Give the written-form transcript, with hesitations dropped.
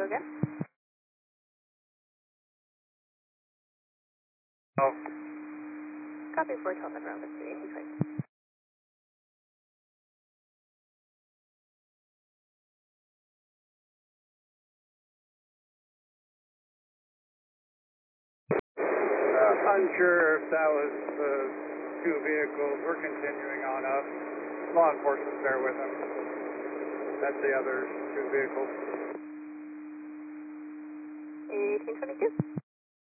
again. Oh, Copy for Telman around the city. unsure if that was the two vehicles. We're continuing on up. Law enforcement there with them. That's the other two vehicles. 1822.